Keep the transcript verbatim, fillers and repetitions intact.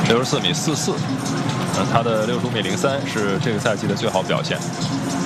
六十四米四四，呃，他的六十五米零三是这个赛季的最好表现。